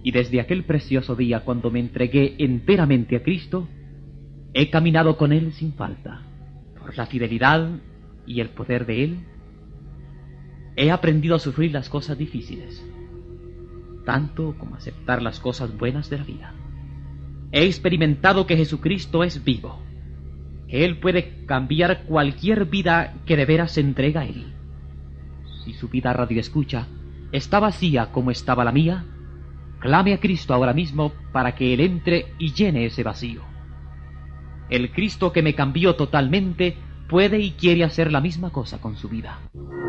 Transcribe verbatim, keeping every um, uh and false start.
Y desde aquel precioso día, cuando me entregué enteramente a Cristo, he caminado con Él sin falta. Por la fidelidad y el poder de Él, he aprendido a sufrir las cosas difíciles, tanto como aceptar las cosas buenas de la vida. He experimentado que Jesucristo es vivo, que Él puede cambiar cualquier vida que de veras se entrega a Él. Si su vida radioescucha está vacía como estaba la mía, clame a Cristo ahora mismo para que Él entre y llene ese vacío. El Cristo que me cambió totalmente puede y quiere hacer la misma cosa con su vida.